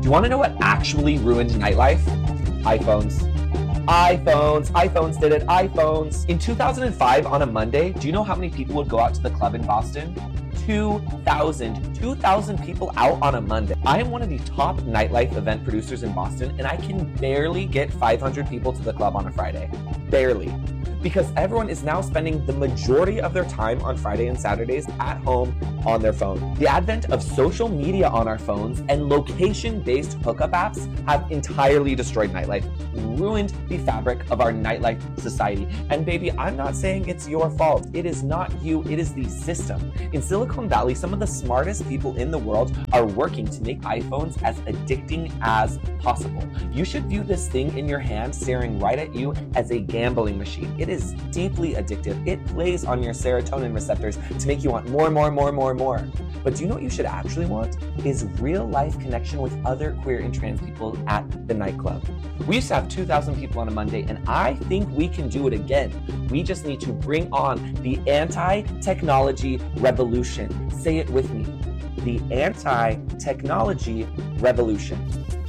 you want to know what actually ruined nightlife? iPhones. iPhones did it, iPhones. In 2005 on a Monday, do you know how many people would go out to the club in Boston? 2,000 people out on a Monday. I am one of the top nightlife event producers in Boston, and I can barely get 500 people to the club on a Friday. Barely. Because everyone is now spending the majority of their time on Friday and Saturdays at home on their phone. The advent of social media on our phones and location-based hookup apps have entirely destroyed nightlife, ruined the fabric of our nightlife society. And baby, I'm not saying it's your fault. It is not you, it is the system. In Silicon Valley, some of the smartest people in the world are working to make iPhones as addicting as possible. You should view this thing in your hand staring right at you as a gambling machine. It is deeply addictive. It plays on your serotonin receptors to make you want more. But do you know what you should actually want? Is real life connection with other queer and trans people at the nightclub. We used to have 2,000 people on a Monday, and I think we can do it again. We just need to bring on the anti-technology revolution. Say it with me. The anti-technology revolution.